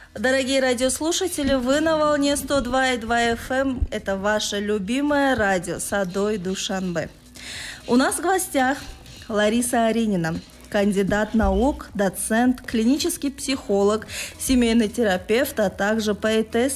Дорогие радиослушатели, вы на волне 102,2 FM. Это ваше любимое радио Садой Душанбе. У нас в гостях Лариса Аринина, кандидат наук, доцент, клинический психолог, семейный терапевт, а также поэтесса